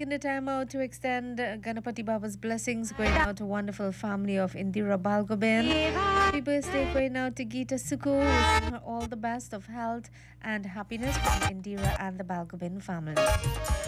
taken the time out to extend Ganapati Baba's blessings going out to wonderful family of Indira Balgobin. Happy birthday going out to Geeta Suku. Wishing her all the best of health and happiness from Indira and the Balgobin family.